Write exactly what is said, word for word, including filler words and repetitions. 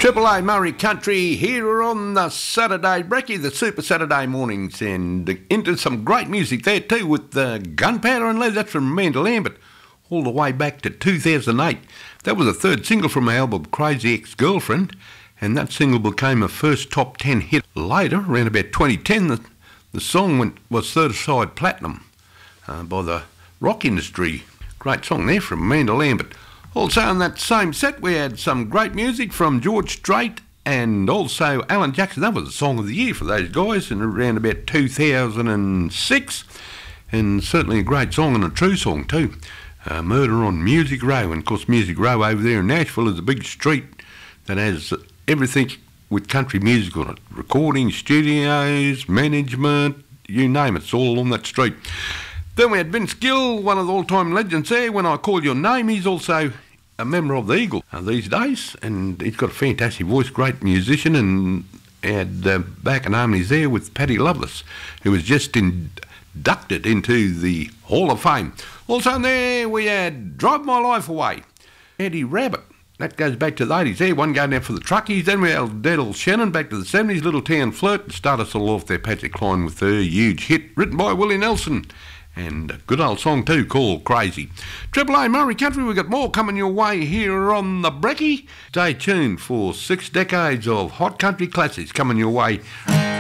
Triple A Murray Country here on the Saturday Brekkie, the Super Saturday mornings, and into some great music there too with uh, Gunpowder and Lead. That's from Amanda Lambert, all the way back to two thousand eight. That was the third single from her album Crazy Ex-Girlfriend, and that single became a first top ten hit later, around about twenty ten. The, the song went, was certified platinum uh, by the rock industry. Great song there from Amanda Lambert. Also on that same set we had some great music from George Strait and also Alan Jackson. That was the song of the year for those guys in around about two thousand six, and certainly a great song and a true song too. Uh, Murder on Music Row, and of course Music Row over there in Nashville is a big street that has everything with country music on it. Recording studios, management, you name it, it's all on that street. Then we had Vince Gill, one of the all-time legends there. When I Call Your Name, he's also a member of the Eagles uh, these days, and he's got a fantastic voice, great musician, and had uh, backing harmonies there with Paddy Loveless, who was just inducted into the Hall of Fame. Also there we had Drive My Life Away, Eddie Rabbitt. That goes back to the eighties there, one going out for the Truckies. Then we had Daryl Shannon back to the seventies, Little Town Flirt, and start us all off there, Patsy Cline with her huge hit, written by Willie Nelson. And a good old song too, called Crazy. Triple A Murray Country, we've got more coming your way here on the Brekkie. Stay tuned for six decades of hot country classics coming your way.